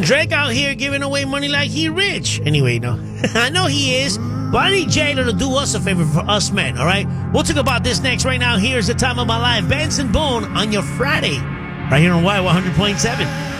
Drake out here giving away money like he rich. Anyway, no. I know he is, but I need J-Lo to do us a favor for us men, all right? We'll talk about this next. Right now, here's The Time of My Life. Benson Boone on your Friday, right here on Y 100.7.